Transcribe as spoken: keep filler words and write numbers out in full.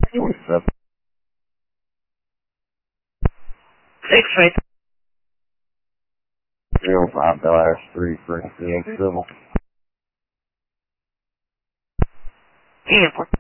What's up? Six feet. Zero five dollars three for civil. Ten.